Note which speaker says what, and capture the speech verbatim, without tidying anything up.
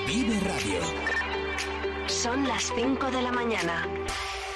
Speaker 1: Vive Radio.
Speaker 2: Son las cinco de la mañana.